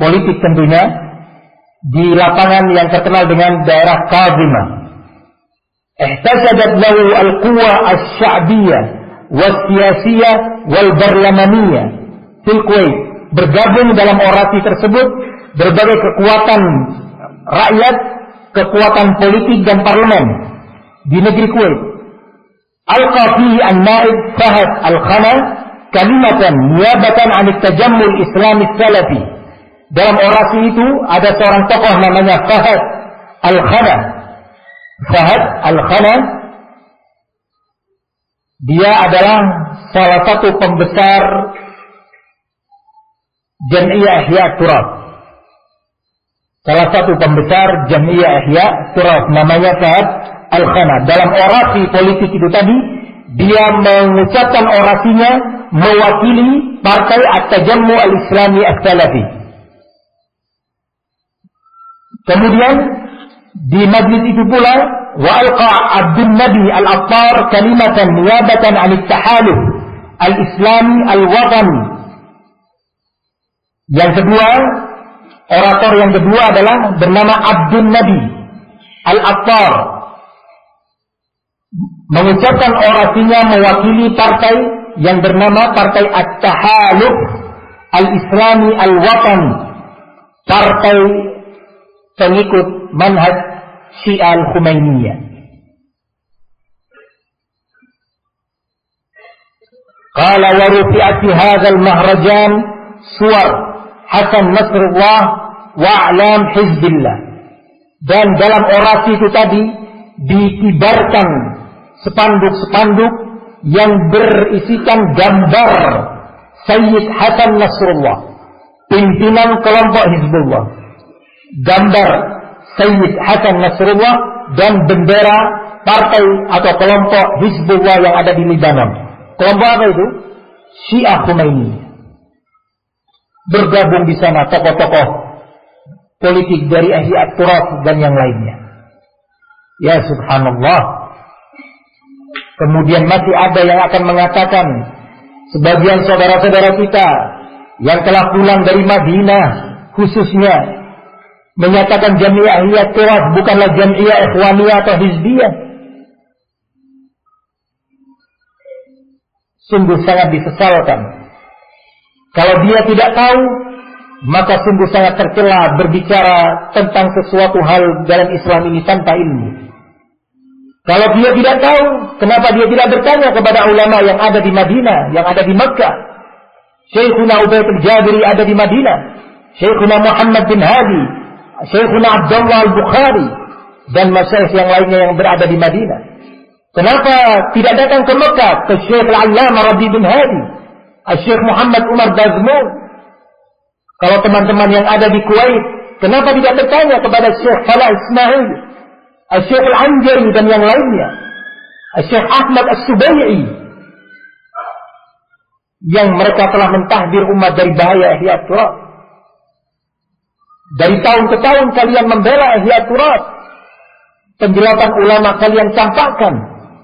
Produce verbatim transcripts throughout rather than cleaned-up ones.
politik tentunya, di lapangan yang terkenal dengan daerah Kazimah. Ihtasadat lahu al-quwa asy-sya'biyah was-siyasiyah wal-barlamaniyah fil Kuwait. Bergabung dalam orasi tersebut berbagai kekuatan rakyat, kekuatan politik dan parlemen di negeri Kuwait. Al-Qafi an-Naib Fahad Al-Khana kalimatan niyabatan 'an at-tajammul Islami salafi. Dalam orasi itu ada seorang tokoh namanya Fahad Al-Khana. Fahad Al-Khana, dia adalah salah satu pembesar Jam'iyah Ihya Turab. Salah satu pembesar Jam'iyah Ihya Turab namanya Fahad Al-Khana. Dalam orasi politik itu tadi, dia mengucapkan orasinya mewakili Partai At-Tajammu Al-Islami As-Salafi. Kemudian di majlis itu pula wa alqa Abdul Nabi Al-Attar kalimatan niyabatan 'an at-tahaluf al-islami al-watani. Yang kedua, orator yang kedua adalah bernama Abdul Nabi Al-Attar, mengucapkan orasinya mewakili partai yang bernama Partai At-Tahaluf Al-Islami Al-Watani, partai pengikut manhaj Syiah Al-Khumainiyah. Qala wa rufi'at fi hadzal mahrajan suwar Hasan Nasrullah wa a'lam Hizbillah. Dan dalam orasi itu tadi dikibarkan spanduk-spanduk yang berisikan gambar Sayyid Hasan Nasrullah, pimpinan kelompok Hizbullah. Gambar Sayyid Hasan Nasrullah dan bendera partai atau kelompok Hizbullah yang ada di Libanon. Kelompok apa itu? Syiah Khumaini. Bergabung di sana tokoh-tokoh politik dari Ihya Turab dan yang lainnya. Ya subhanallah. Kemudian masih ada yang akan mengatakan, sebagian saudara-saudara kita yang telah pulang dari Madinah khususnya menyatakan Jam'iyah Ihya Turab bukanlah Jam'iyah Ikhwaniyah atau Hizbiyah. Sungguh sangat disesalkan. Kalau dia tidak tahu, maka sungguh sangat tercela berbicara tentang sesuatu hal dalam Islam ini tanpa ilmu. Kalau dia tidak tahu, kenapa dia tidak bertanya kepada ulama yang ada di Madinah, yang ada di Makkah? Syekhuna Ubayd al-Jabiri ada di Madinah, Syekhuna Muhammad bin Hadi, Syekhuna Abdullah al-Bukhari, dan masyayikh yang lainnya yang berada di Madinah. Kenapa tidak datang ke Makkah, ke Syekh Al-Allamah Rabi bin Hadi, Syekh Muhammad Umar Bazmul? Kalau teman-teman yang ada di Kuwait, kenapa tidak bertanya kepada Syekh Falah Ismail, Syekh Al-Anjari dan yang lainnya, Syekh Ahmad As-Subai'i, yang mereka telah mentahdir umat dari bahaya Ihya Turab. Dari tahun ke tahun kalian membela Ihya Turab, penjelasan ulama kalian campakkan.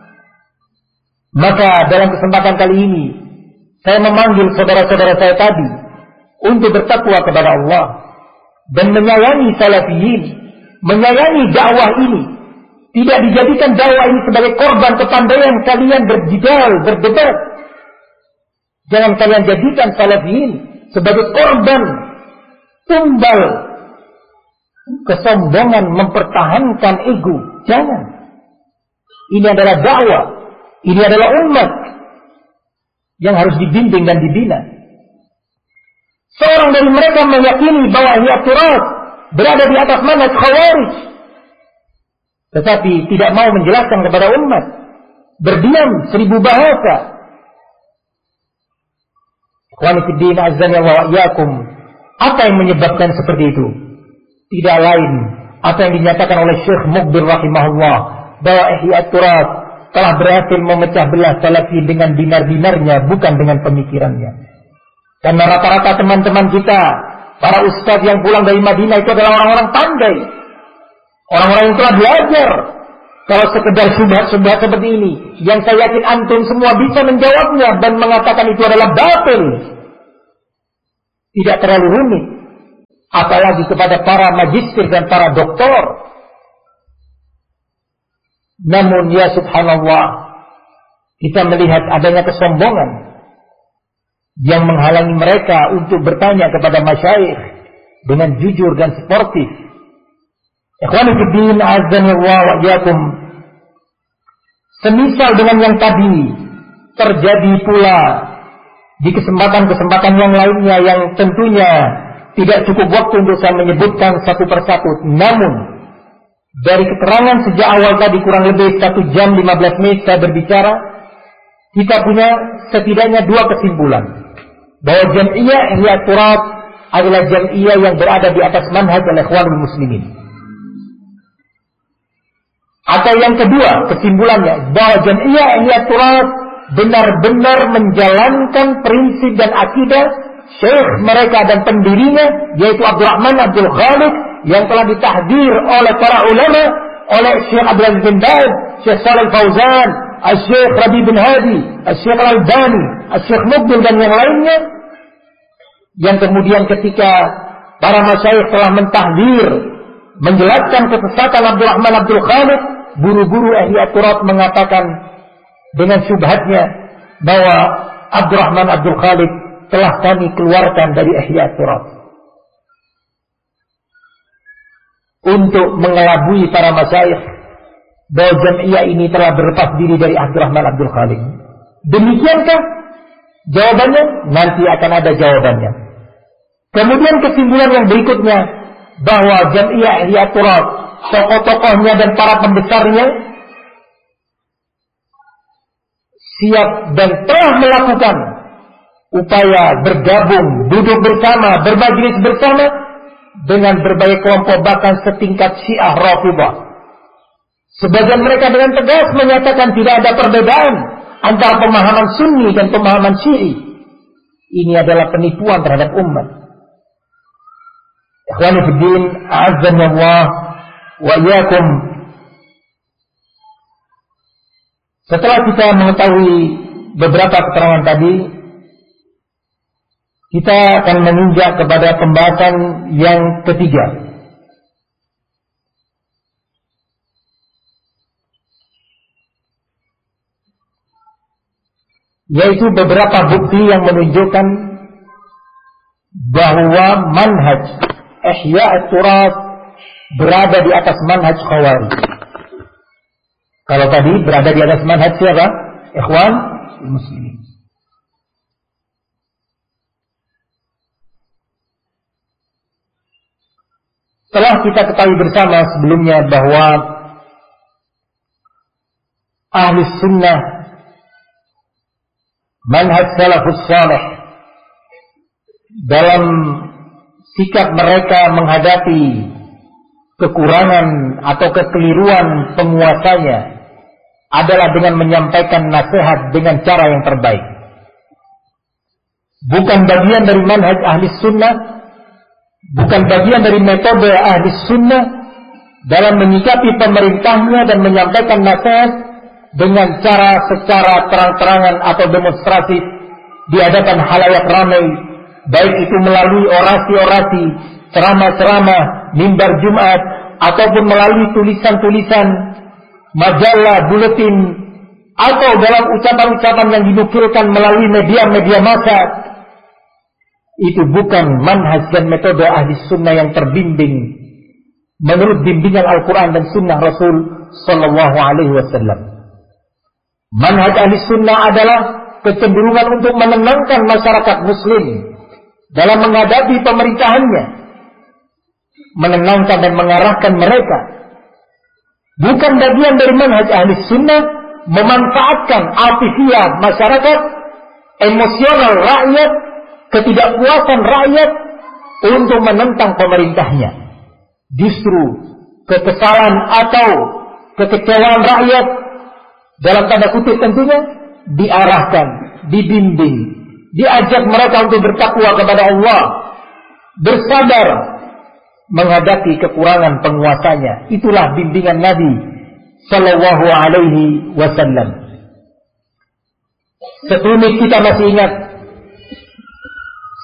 Maka dalam kesempatan kali ini saya memanggil saudara-saudara saya tadi untuk bertakwa kepada Allah dan menyayangi salafiyin, menyayangi dakwah ini. Tidak dijadikan dakwah ini sebagai korban kepandaian kalian berjidal, berdebat. Jangan kalian jadikan salafiyin sebagai korban tumbal kesombongan mempertahankan ego. Jangan. Ini adalah dakwah. Ini adalah umat yang harus dibimbing dan dibina. Seorang dari mereka meyakini bahwa Ihya Turab berada di atas manhaj Khawarij, tetapi tidak mau menjelaskan kepada umat. Berdiam seribu bahasa. Ikhwani fiddin azzani wa iyyakum. Apa yang menyebabkan seperti itu? Tidak lain apa yang dinyatakan oleh Syekh Muqbil rahimahullah, bahwa Ihya Turab telah berhasil memecah belah salafi dengan dinar-dinarnya, bukan dengan pemikirannya. Karena rata-rata teman-teman kita, para ustadz yang pulang dari Madinah itu adalah orang-orang pandai, orang-orang yang telah belajar. Kalau sekedar subhat-subhat seperti ini, yang saya yakin antum semua bisa menjawabnya dan mengatakan itu adalah batil, tidak terlalu rumit. apalagi kepada para magister dan para doktor. Namun ya subhanallah, kita melihat adanya kesombongan yang menghalangi mereka untuk bertanya kepada masyayikh dengan jujur dan sportif. Ikhwani fiddin, azani Allah wa iyyakum. Semisal dengan yang tadi, terjadi pula di kesempatan-kesempatan yang lainnya yang tentunya tidak cukup waktu untuk saya menyebutkan satu persatu. Namun dari keterangan sejak awal tadi kurang lebih satu jam lima belas menit saya berbicara, kita punya setidaknya dua kesimpulan. Bahwa Jam'iyah Ihya Turath adalah Jam'iyah yang berada di atas manhaj al-Ikhwanul Muslimin. Atau yang kedua kesimpulannya, bahwa Jam'iyah Ihya Turath benar-benar menjalankan prinsip dan akidah syekh mereka dan pendirinya, yaitu Abdurrahman Abdul Khaliq, yang telah ditahdir oleh para ulama, oleh Syekh Abdul Aziz bin Baz, Syekh Shalih Fauzan, Syekh Rabi bin Hadi, Syekh Al-Albani, Syekh Muqbil dan yang lainnya. Yang kemudian ketika para masyayikh telah mentahdir, menjelaskan kesesatan Abdurrahman Abdul Khaliq, buru-buru Ihya Turath mengatakan dengan syubhatnya bahwa Abdurrahman Abdul Khaliq telah kami keluarkan dari Ihya Turath untuk mengelabui para masyayikh bahwa Jam'iyah ini telah berlepas diri dari Abdurrahman Abdul Khaliq. Demikiankah? Jawabannya nanti akan ada jawabannya. Kemudian kesimpulan yang berikutnya, bahwa Jam'iyah Ihya Turath, tokoh-tokohnya dan para pembesarnya siap dan telah melakukan upaya bergabung, duduk bersama, bermajlis bersama dengan berbagai kelompok, bahkan setingkat Syiah Rafidhah. Sebagian mereka dengan tegas menyatakan tidak ada perbedaan antara pemahaman Sunni dan pemahaman Syi'i. Ini adalah penipuan terhadap umat. Ikhwani fiddin, a'azzani Allah wa iyyakum. Setelah kita mengetahui beberapa keterangan tadi, kita akan menginjak kepada pembahasan yang ketiga, yaitu beberapa bukti yang menunjukkan bahwa manhaj Ihya Turath berada di atas manhaj Khawarij. Kalau tadi berada di atas manhaj siapa? Ikhwan Muslimin. Setelah kita ketahui bersama sebelumnya bahwa ahli sunnah, manhaj salafus salih dalam sikap mereka menghadapi kekurangan atau kekeliruan penguasanya adalah dengan menyampaikan nasihat dengan cara yang terbaik. Bukan bagian dari manhaj ahli sunnah, bukan bagian dari metode ahli sunnah dalam menyikapi pemerintahnya dan menyampaikan nasihat dengan cara secara terang-terangan atau demonstrasi di hadapan halayak ramai, baik itu melalui orasi-orasi, ceramah-ceramah, mimbar Jumat, ataupun melalui tulisan-tulisan, majalah, buletin, atau dalam ucapan-ucapan yang dinukilkan melalui media-media massa. Itu bukan manhaj dan metode ahli sunnah yang terbimbing menurut bimbingan Al-Quran dan sunnah Rasul Sallallahu Alaihi Wasallam. Manhaj ahli sunnah adalah kecenderungan untuk menenangkan masyarakat muslim dalam menghadapi pemerintahannya, menenangkan dan mengarahkan mereka. Bukan bagian dari manhaj ahli sunnah memanfaatkan afifiah masyarakat, emosional rakyat, ketidakpuasan rakyat untuk menentang pemerintahnya. Justru kekesalan atau kekecewaan rakyat dalam tanda kutip tentunya diarahkan, dibimbing, diajak mereka untuk bertakwa kepada Allah, bersabar menghadapi kekurangan penguasanya. Itulah bimbingan Nabi Sallallahu Alaihi Wasallam. Setunjuk kita masih ingat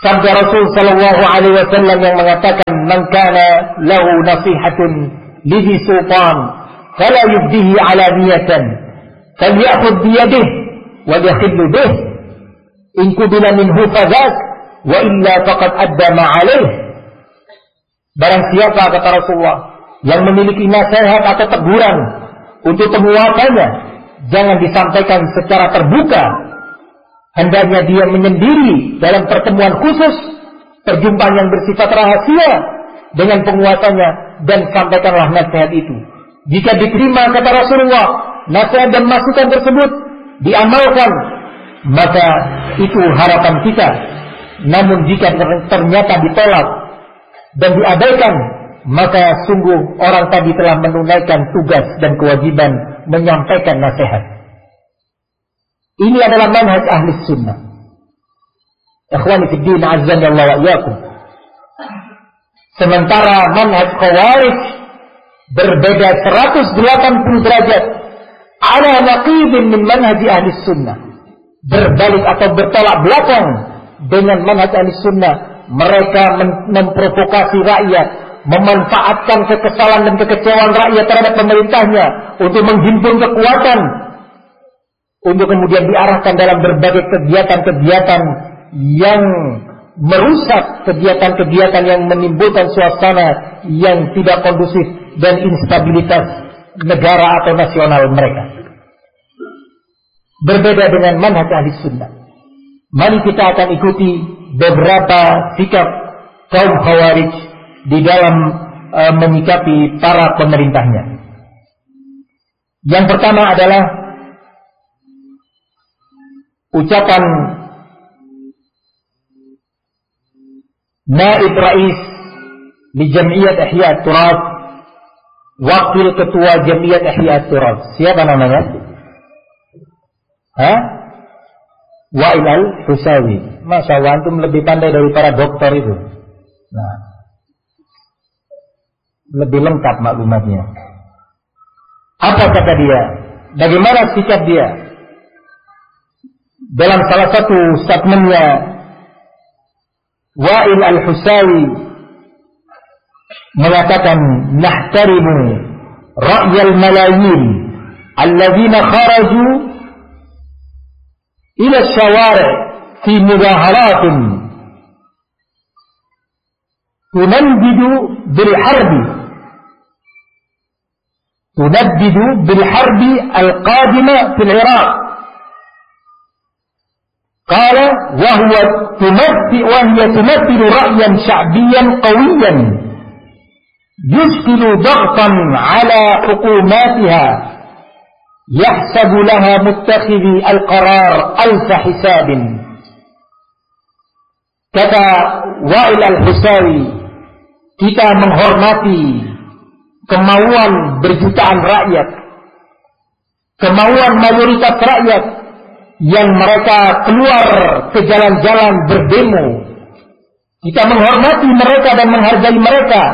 sabda Rasul sallallahu alaihi wasallam yang mengatakan, "Man kana lahu nasihatun li sultan, fala yubdihi alaniyatan, falyakhudh bi yadihi wa yakhillu bihi, in qubila minhu fadhak, wa illa faqad adda ma alaih." Barang siapa, kata Rasulullah, yang memiliki nasihat atau teguran untuk penguasanya, jangan disampaikan secara terbuka. Hendaknya dia menyendiri dalam pertemuan khusus, perjumpaan yang bersifat rahasia dengan penguasanya, dan sampaikanlah nasihat itu. Jika diterima, kata Rasulullah, nasihat dan masukan tersebut diamalkan, maka itu harapan kita. Namun jika ternyata ditolak dan diabaikan, maka sungguh orang tadi telah menunaikan tugas dan kewajiban menyampaikan nasihat. Ini adalah manhaj ahli sunnah. Ikhwani fi din, azzani Allah wa iyyakum. Sementara manhaj khawarij berbeda seratus delapan puluh derajat, ala naqibin min manhaj ahli sunnah, berbalik atau bertolak belakang dengan manhaj ahli sunnah. Mereka memprovokasi rakyat, memanfaatkan kekesalan dan kekecewaan rakyat terhadap pemerintahnya untuk menghimpun kekuatan, untuk kemudian diarahkan dalam berbagai kegiatan-kegiatan yang merusak, kegiatan-kegiatan yang menimbulkan suasana yang tidak kondusif dan instabilitas negara atau nasional mereka. Berbeda dengan manhaj ahli sunnah. Mari kita akan ikuti beberapa sikap kaum khawarij di dalam uh, menyikapi para pemerintahnya. Yang pertama adalah ucapan Naib Rais di Jam'iyat Ihya Turas, wakil ketua Jam'iyat Ihya Turas. Siapa namanya? Hah? Wa'il al-Husawi. Masya Allah, antum lebih pandai dari para dokter itu. Nah, lebih lengkap maklumatnya. Apa kata dia? Bagaimana sikap dia? Dalam salah satu statementnya, Wa'il al-Husawi mengatakan, "Nahtarimu ra'yal malayin alladzina kharaju ila syawari' fi mudaharatin tunaddidu bil harbi tunaddidu bil harbi al-qadima fil Iraq." قال وهو تمثل وهي تمثل رأيا شعبيا قويا يشكل ضغطا على حكوماتها يحسب لها متخذي القرار ألف حساب. Kata Wa'il al-Husawi, kita menghormati kemauan berjutaan rakyat, kemauan mayoritas rakyat yang mereka keluar ke jalan-jalan berdemo. Kita menghormati mereka dan menghargai mereka.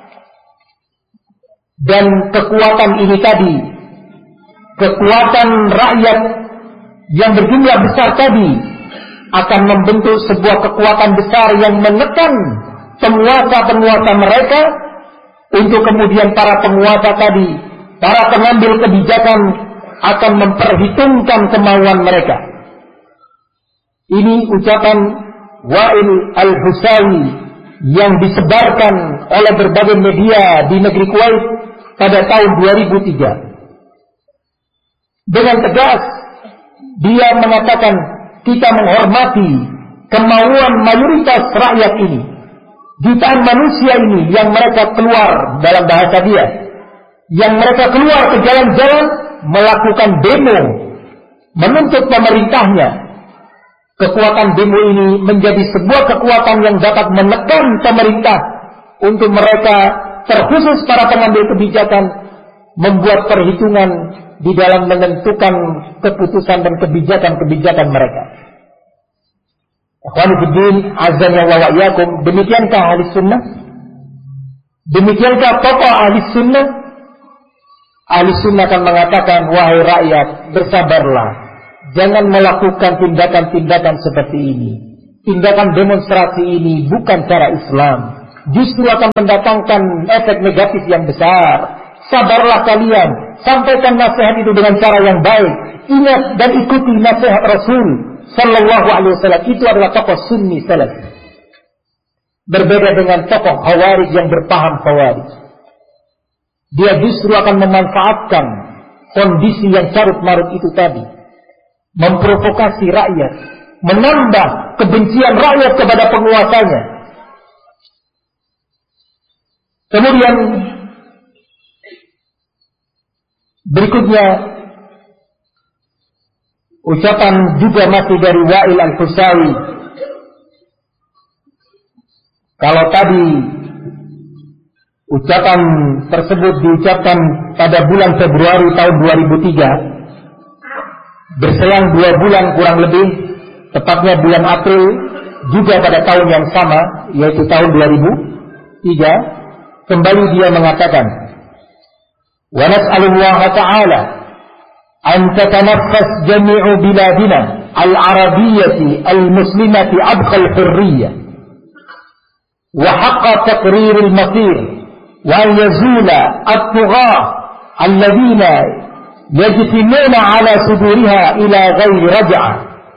Dan kekuatan ini tadi, kekuatan rakyat yang berjumlah besar tadi, akan membentuk sebuah kekuatan besar yang menekan penguasa-penguasa mereka, untuk kemudian para penguasa tadi, para pengambil kebijakan, akan memperhitungkan kemauan mereka. Ini ucapan Wa'il al-Husawi yang disebarkan oleh berbagai media di negeri Kuwait pada tahun dua ribu tiga. Dengan tegas dia mengatakan, kita menghormati kemauan mayoritas rakyat ini, jutaan manusia ini yang mereka keluar, dalam bahasa dia, yang mereka keluar ke jalan-jalan melakukan demo menuntut pemerintahnya. Kekuatan demo ini menjadi sebuah kekuatan yang dapat menekan pemerintah untuk mereka, terkhusus para pengambil kebijakan, membuat perhitungan di dalam menentukan keputusan dan kebijakan-kebijakan mereka. Ikhwani fiddin, azan wa wa'yakum. Demikiankah ahli sunnah? Demikiankah tokoh ahli sunnah? Ahli sunnah akan mengatakan, wahai rakyat, bersabarlah, jangan melakukan tindakan-tindakan seperti ini. tindakan demonstrasi ini bukan cara Islam, justru akan mendatangkan efek negatif yang besar. Sabarlah kalian, sampaikan nasihat itu dengan cara yang baik. Ingat dan ikuti nasihat Rasul Sallallahu Alaihi Wasallam. Itu adalah tokoh Sunni Salaf. Berbeda dengan tokoh Khawarij yang berpaham Khawarij. Dia justru akan memanfaatkan kondisi yang carut-marut itu tadi, memprovokasi rakyat, menambah kebencian rakyat kepada penguasanya. Kemudian berikutnya ucapan juga masih dari Wa'il Al-Husawi. Kalau tadi ucapan tersebut diucapkan pada bulan Februari tahun dua ribu tiga, berselang dua bulan kurang lebih, tepatnya bulan April juga pada tahun yang sama, yaitu tahun dua ribu tiga, kembali dia mengatakan, wa nas'alullah ta'ala an tatanaffas jami'u biladina al-arabiyyati al-muslimati abqal hurriyyah wa haqqa taqrir al-masir wa yazula at-tughah alladhina yajtimuna ala suduriha ila ghairi raj'ah.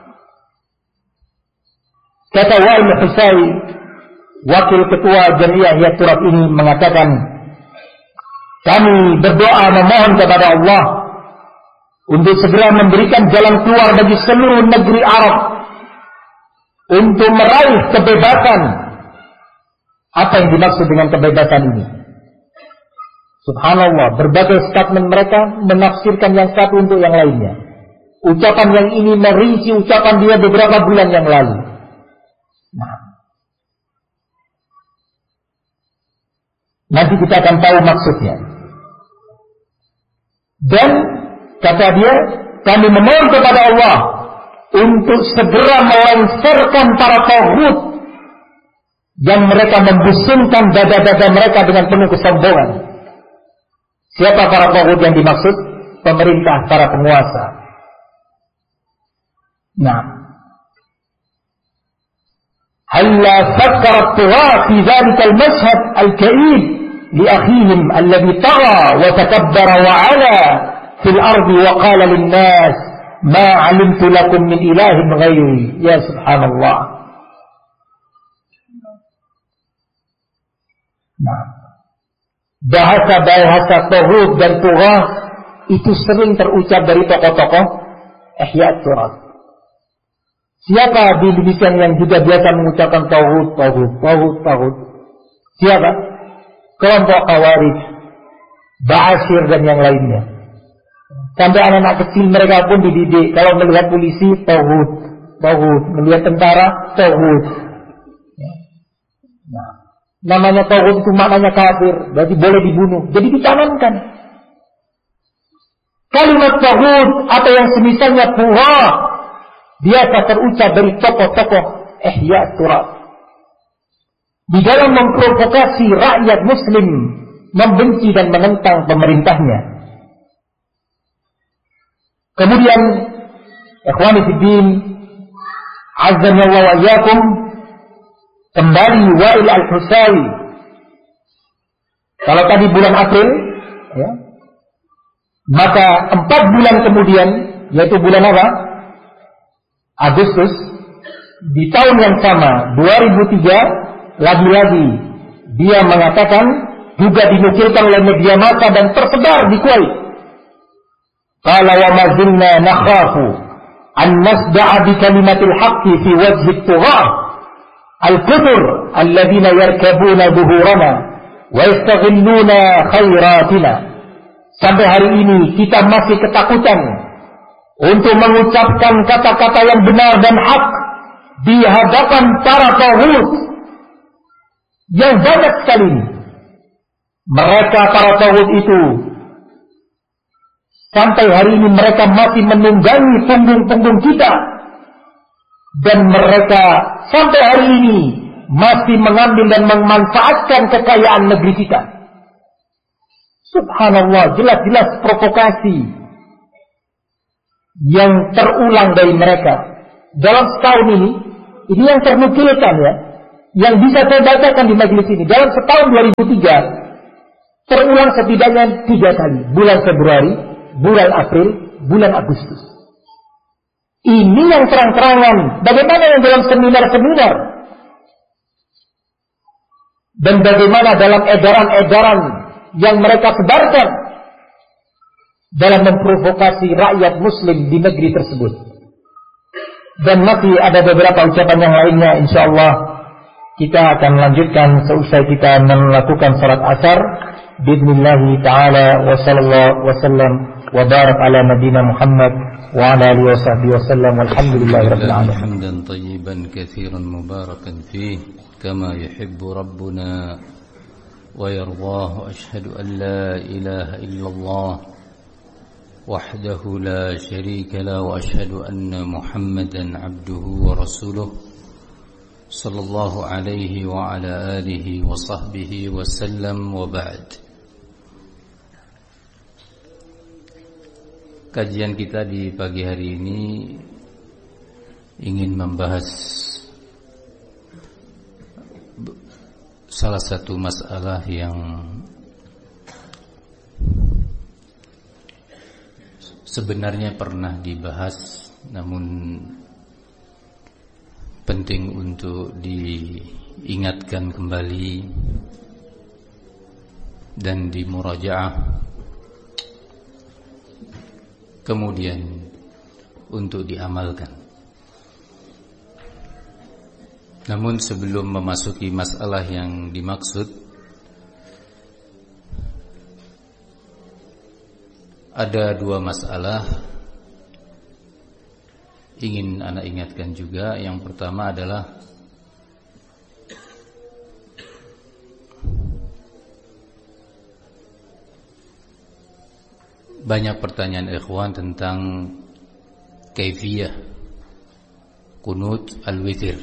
Kata Wa'il Husawi, wakil ketua Jamiah Ihya Turab ini mengatakan, kami berdoa memohon kepada Allah untuk segera memberikan jalan keluar bagi seluruh negeri Arab untuk meraih kebebasan. Apa yang dimaksud dengan kebebasan ini? Subhanallah, berbagai statement mereka menafsirkan yang satu untuk yang lainnya. Ucapan yang ini merinci ucapan dia beberapa bulan yang lalu. Nah, nanti kita akan tahu maksudnya. Dan kata dia, kami memohon kepada Allah untuk segera melengsarkan para taghut yang mereka membusungkan dada-dada mereka dengan penuh kesombongan. Siapa para taghut yang dimaksud? Pemerintah, para penguasa. Nah, halla fakkara at-tugha fi dhalika al-mashhad al-ka'ib li akhihim alladhi tagha wa takabbara wa 'ala fil ardi wa qala lin-nas ma 'alimtu lakum min ilahin ghairi. Ya subhanallah. Nah, bahasa-bahasa taghut dan tugha itu sering terucap dari tokoh-tokoh Ihya Turab. Siapa di Indonesia yang juga biasa mengucapkan taghut, taghut, taghut, taghut? Siapa? Kelompok Khawarij, Ba'asyir dan yang lainnya. Sampai anak-anak kecil mereka pun dididik kalau melihat polisi taghut, taghut, melihat tentara taghut. Nah, namanya taghut itu maknanya kafir, berarti boleh dibunuh. Jadi ditanamkan kalimat taghut atau yang semisalnya tugha biasa terucap dari tokoh-tokoh Ihya Turab di dalam memprovokasi rakyat muslim membenci dan menentang pemerintahnya. Kemudian ikhwani fiddin azza wa iyyakum, kembali Wa'il Al-Husawi. Kalau tadi bulan April, ya, maka empat bulan kemudian, yaitu bulan apa? Agustus, di tahun yang sama, dua ribu tiga, lagi-lagi dia mengatakan, juga dinukilkan oleh media massa dan tersebar di Kuwait. Qala wa ma zilna nakhafu an nasda'a bi kalimatil haqqi fi wajhi at-tughah al-kufr alladhina yarkabuna dhuhurana wa yastaghilluna khairatina. Sampai hari ini kita masih ketakutan untuk mengucapkan kata-kata yang benar dan hak di hadapan para taghut yang banyak sekali. Mereka para taghut itu sampai hari ini mereka masih menunggangi punggung-punggung kita, dan mereka sampai hari ini masih mengambil dan memanfaatkan kekayaan negeri kita. Subhanallah, jelas-jelas provokasi yang terulang dari mereka. Dalam setahun ini Ini yang ternukilkan ya, yang bisa saya bacakan di majelis ini. Dalam setahun dua ribu tiga, terulang setidaknya tiga kali. Bulan Februari, bulan April, bulan Agustus. Ini yang terang-terangan. Bagaimana yang dalam seminar-seminar? Dan bagaimana dalam edaran-edaran yang mereka sebarkan dalam memprovokasi rakyat muslim di negeri tersebut. Dan masih ada beberapa ucapan yang lainnya, insyaallah kita akan lanjutkan seusai kita melakukan salat asar. Bismillahirrahmanirrahim. Ta'ala wa sallallahu wa sallam wa barak ala nabiyina Muhammad wa ala alihi wa sahbihi wa sallam. Walhamdulillahirabbil alamin. Hamdan tayyiban katsiran mubarakan fihi kama yuhibbu rabbuna wa yardah. Ashhadu an la ilaha illallah وحده لا شريك له وأشهد أن محمدا عبده ورسوله صلى الله عليه وعلى آله وصحبه وسلم وبعد. Kajian kita di pagi hari ini ingin membahas salah satu masalah yang sebenarnya pernah dibahas, namun penting untuk diingatkan kembali dan dimurajaah, kemudian untuk diamalkan. Namun sebelum memasuki masalah yang dimaksud, ada dua masalah ingin anak ingatkan juga. Yang pertama adalah banyak pertanyaan ikhwan tentang kaifiyah qunut al-witir.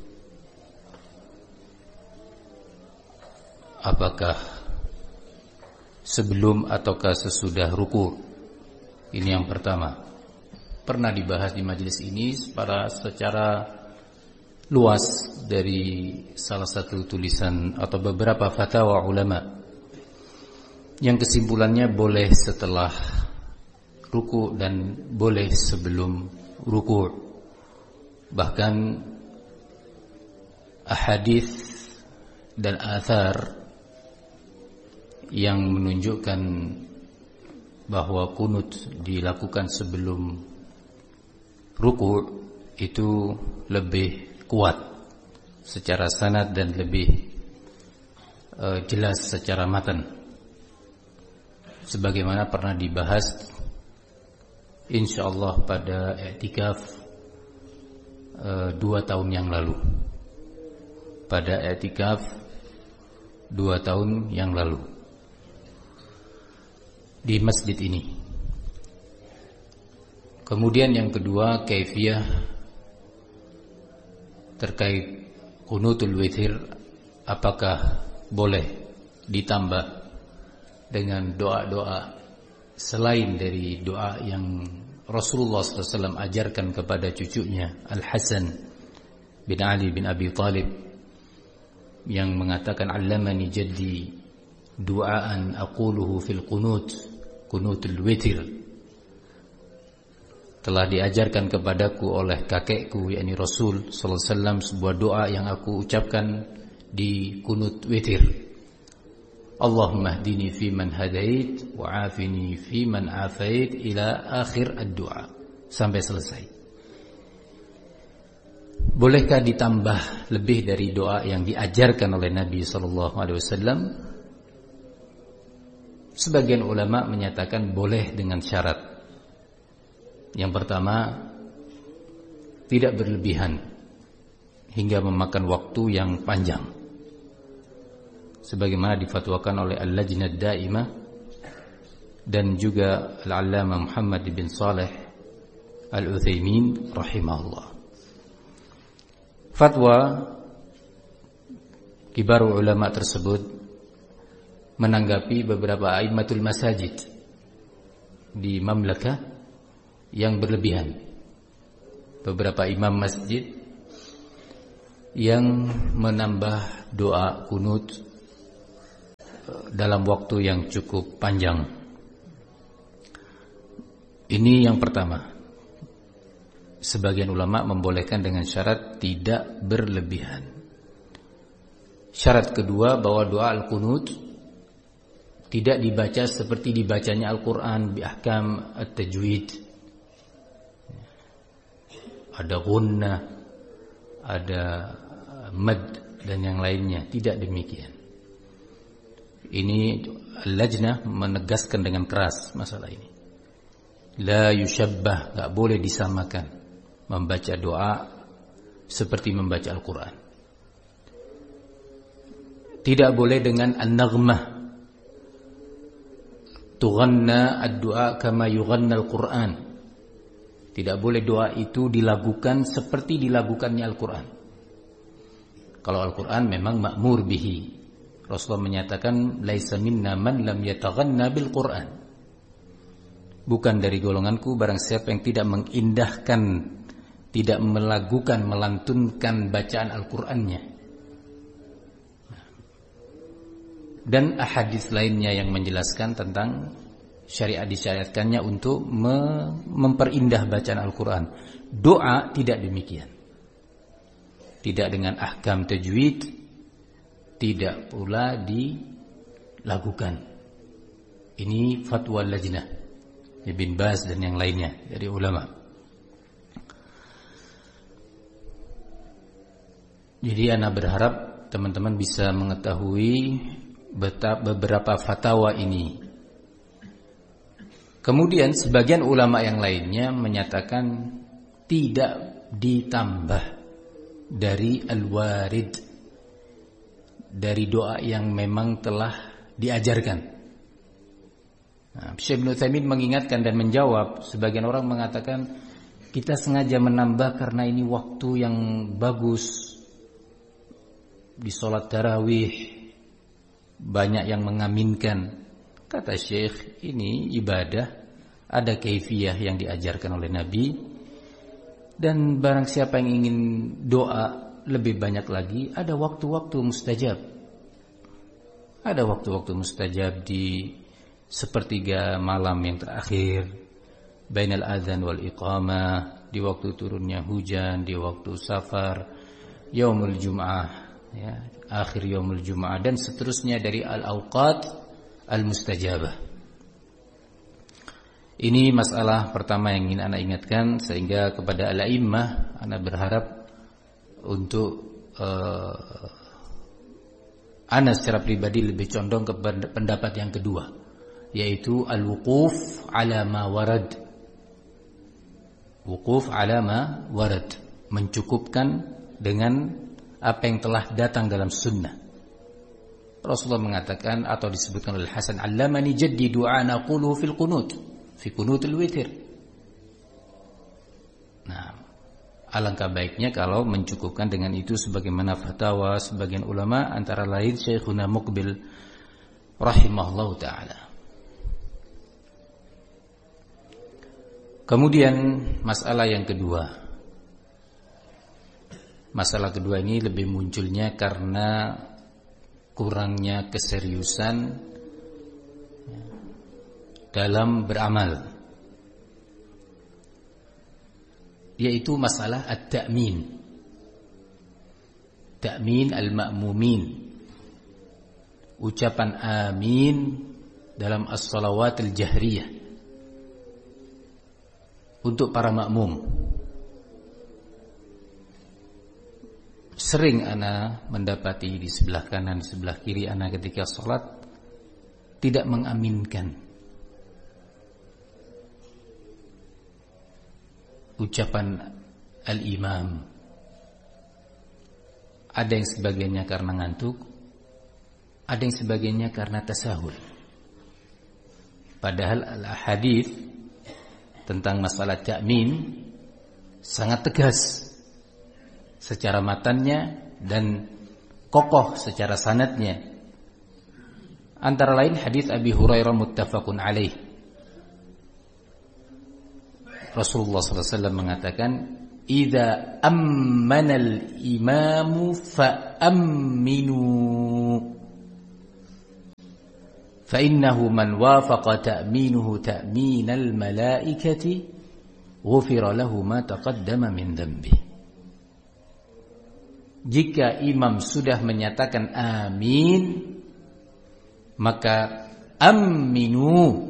Apakah sebelum ataukah sesudah ruku? Ini yang pertama. Pernah dibahas di majelis ini secara, secara luas dari salah satu tulisan atau beberapa fatwa ulama, yang kesimpulannya boleh setelah ruku dan boleh sebelum ruku. Bahkan ahadits dan athar yang menunjukkan bahwa kunut dilakukan sebelum ruku itu lebih kuat secara sanad dan lebih uh, jelas secara matan, sebagaimana pernah dibahas insyaallah pada i'tikaf uh, dua tahun yang lalu. Pada i'tikaf dua tahun yang lalu di masjid ini. Kemudian yang kedua, kaifiyah terkait qunutul witir, apakah boleh ditambah dengan doa-doa selain dari doa yang Rasulullah sallallahu alaihi wasallam ajarkan kepada cucunya Al-Hasan bin Ali bin Abi Talib, yang mengatakan allamani jaddi du'aan aquluhu fil qunut qunutul witir. Telah diajarkan kepadaku oleh kakekku yakni Rasul sallallahu alaihi wasallam sebuah doa yang aku ucapkan di kunut witir. Allahumma hdini fi man hadait wa afini fi man afait ila akhir ad-du'a, sampai selesai. Bolehkah ditambah lebih dari doa yang diajarkan oleh Nabi sallallahu alaihi wasallam? Sebagian ulama menyatakan boleh dengan syarat. Yang pertama, tidak berlebihan hingga memakan waktu yang panjang, sebagaimana difatwakan oleh Al-Lajnah Daimah dan juga Al-Allamah Muhammad bin Saleh Al-Utsaimin rahimahullah. Fatwa kibar ulama tersebut menanggapi beberapa a'immatul masajid di mamlakah yang berlebihan. Beberapa imam masjid yang menambah doa kunut dalam waktu yang cukup panjang. Ini yang pertama. Sebagian ulama membolehkan dengan syarat tidak berlebihan. Syarat kedua, bahwa doa al-qunut tidak dibaca seperti dibacanya Al-Quran bi ahkam at-tajwid. Ada gunnah, ada mad dan yang lainnya. Tidak demikian. Ini Lajnah menegaskan dengan keras masalah ini. La yushabbah, enggak boleh disamakan membaca doa seperti membaca Al-Quran. Tidak boleh dengan an-naghmah, tughanna ad-du'a kama yughanna Al-Quran. Tidak boleh doa itu dilakukan seperti dilakukannya Al-Quran. Kalau Al-Quran memang ma'mur bihi. Rasulullah menyatakan laisa minna man lam yataghanna bil Quran. Bukan dari golonganku barang siapa yang tidak mengindahkan, tidak melakukan, melantunkan bacaan Al-Qur'annya. Dan ahadits lainnya yang menjelaskan tentang syariat disyariatkannya untuk memperindah bacaan Al-Qur'an. Doa tidak demikian. Tidak dengan ahkam tajwid, tidak pula dilakukan. Ini fatwa Lajnah Ibn Baz dan yang lainnya dari ulama. Jadi ana berharap teman-teman bisa mengetahui beberapa fatwa ini. Kemudian sebagian ulama yang lainnya menyatakan tidak ditambah dari al-warid, dari doa yang memang telah diajarkan. Nah, Syekh Ibnu Utsaimin mengingatkan dan menjawab. Sebagian orang mengatakan kita sengaja menambah karena ini waktu yang bagus. Di sholat tarawih banyak yang mengaminkan. Kata Syekh, ini ibadah, ada kaifiyah yang diajarkan oleh Nabi. Dan barang siapa yang ingin doa lebih banyak lagi, ada waktu-waktu mustajab. Ada waktu-waktu mustajab di sepertiga malam yang terakhir, bainal adzan wal iqamah, di waktu turunnya hujan, di waktu safar, yaumul jum'ah, ya, akhir yaumul jum'ah, dan seterusnya dari al-awqat al-mustajabah. Ini masalah pertama yang ingin ana ingatkan, sehingga kepada al-a'immah ana berharap untuk uh, ana secara pribadi lebih condong kepada pendapat yang kedua, yaitu al-wuquf ala ma warad. Wuquf ala ma warad, mencukupkan dengan apa yang telah datang dalam sunnah. Rasulullah mengatakan atau disebutkan oleh Hasan, allamani jaddi du'a naqulu fil qunut, fi qunutul witir. Nah, alangkah baiknya kalau mencukupkan dengan itu, sebagaimana fatwa sebagian ulama, antara lain Syekhuna Muqbil rahimahullah ta'ala. Kemudian masalah yang kedua. Masalah kedua ini lebih munculnya karena kurangnya keseriusan dalam beramal, yaitu masalah at-ta'min. Ta'min al-ma'mumin, ucapan amin dalam as-salawat al-jahriyah untuk para makmum. Sering ana mendapati di sebelah kanan, di sebelah kiri ana ketika sholat tidak mengaminkan ucapan al-imam. Ada yang sebagiannya karena ngantuk, ada yang sebagiannya karena tasahul. Padahal al-hadits tentang masalah ta'min sangat tegas secara matannya dan kokoh secara sanadnya. Antara lain hadis Abi Hurairah muttafaqun alaih. Rasulullah sallallahu alaihi wasallam mengatakan, idza ammana al-imamu fa amminu fa innahu man wafaqa ta'minuhu ta'minal malaikati ghufira lahu ma taqaddama min dhanbi. Jika imam sudah menyatakan amin, maka aminu,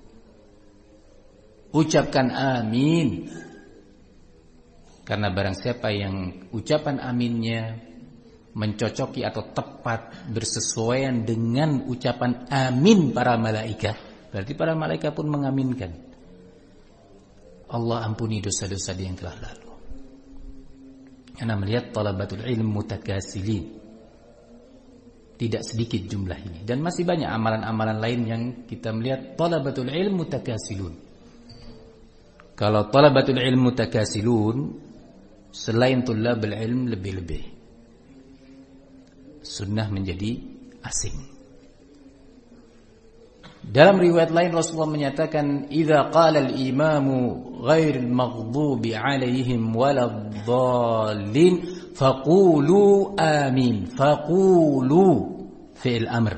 ucapkan amin. Karena barang siapa yang ucapan aminnya mencocoki atau tepat bersesuaian dengan ucapan amin para malaikat, berarti para malaikat pun mengaminkan. Allah ampuni dosa-dosa dia yang telah lalu. Karena melihat talabatul ilm mutakasilin, tidak sedikit jumlah ini. Dan masih banyak amalan-amalan lain yang kita melihat talabatul ilm mutakasilun. Kalau talabatul ilm mutakasilun, selain tulabul ilm lebih-lebih, sunnah menjadi asing. Dalam riwayat lain Rasulullah menyatakan, "Idza qala al-imamu ghairil maghdubi 'alaihim waladdallin faqulu amin." Faqulu fi'il amr.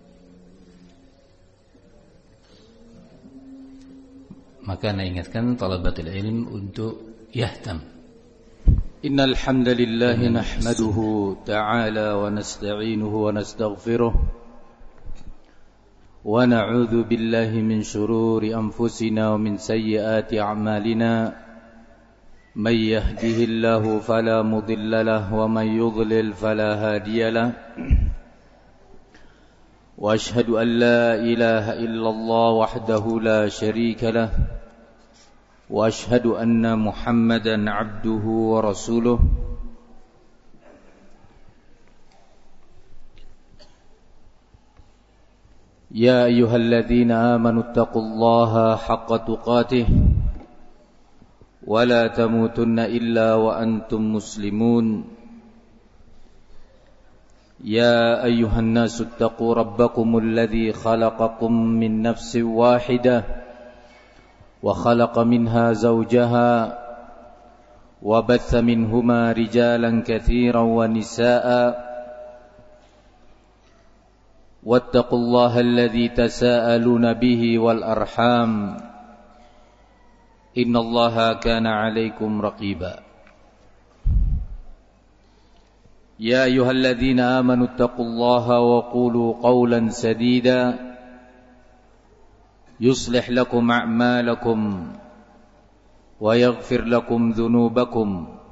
Maka ana ingatkan talabatul ilm untuk yahtam. Innal hamdalillahi nahmaduhu ta'ala wa nasta'inuhu wa nastaghfiruh. ونعوذ بالله من شرور أنفسنا ومن سيئات أعمالنا من يهده الله فلا مضل له ومن يضلل فلا هادي له وأشهد أن لا إله إلا الله وحده لا شريك له وأشهد أن محمدا عبده ورسوله يا أيها الذين آمنوا اتقوا الله حق تقاته ولا تموتن إلا وأنتم مسلمون يا أيها الناس اتقوا ربكم الذي خلقكم من نفس واحدة وخلق منها زوجها وبث منهما رجالا كثيرا ونساء واتقوا الله الذي تساءلون به والأرحام إن الله كان عليكم رقيبا يا أيها الذين آمنوا اتقوا الله وقولوا قولا سديدا يصلح لكم أعمالكم ويغفر لكم ذنوبكم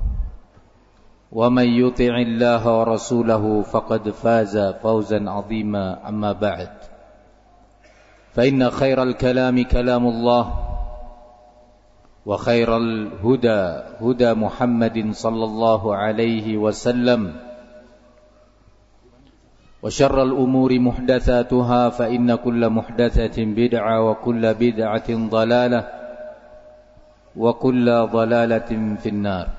ومن يطع الله ورسوله فقد فاز فوزا عظيما أما بعد فإن خير الكلام كلام الله وخير الهدى هدى محمد صلى الله عليه وسلم وشر الأمور محدثاتها فإن كل محدثة بدعة وكل بدعة ضلالة وكل ضلالة في النار.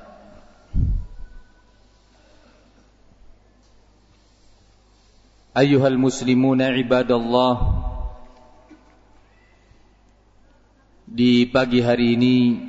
Ayyuhal muslimuna ibadallah, di pagi hari ini